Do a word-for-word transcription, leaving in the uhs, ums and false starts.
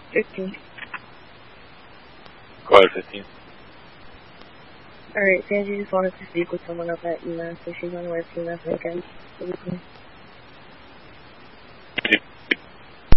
fifteen. Go ahead, fifteen. Alright, Sanji just wanted to speak with someone up at E M A, so she's on the way to E M A again.